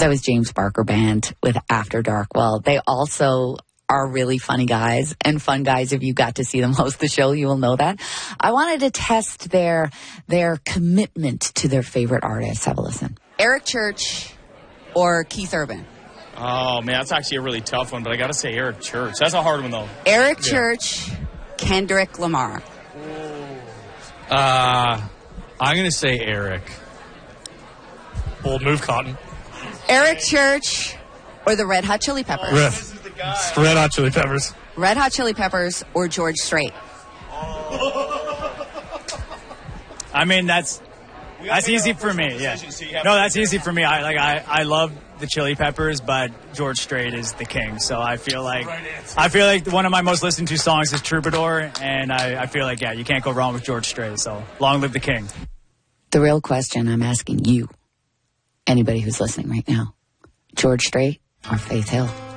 That was James Barker Band with After Dark. Well, they also are really funny guys and fun guys. If you got to see them host the show, you will know that. I wanted to test their commitment to their favorite artists. Have a listen. Eric Church or Keith Urban? Oh, man, that's actually a really tough one, but I got to say Eric Church. That's a hard one, though. Eric Church, Kendrick Lamar. I'm going to say Eric. Bold move, Cotton. Eric Church or the Red Hot Chili Peppers? Red Hot Chili Peppers. Red Hot Chili Peppers or George Strait? I mean, that's easy for me. Yeah. No, that's easy for me. I love the Chili Peppers, but George Strait is the king. So I feel like one of my most listened to songs is Troubadour, and I feel like you can't go wrong with George Strait. So long live the king. The real question I'm asking you, anybody who's listening right now, George Strait or Faith Hill?